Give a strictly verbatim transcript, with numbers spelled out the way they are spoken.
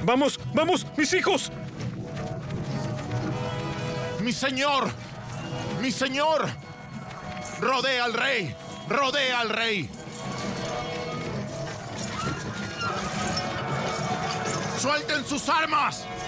¡Vamos! ¡Vamos! ¡Mis hijos! ¡Mi señor! ¡Mi señor! ¡Rodea al rey! ¡Rodea al rey! ¡Suelten sus armas!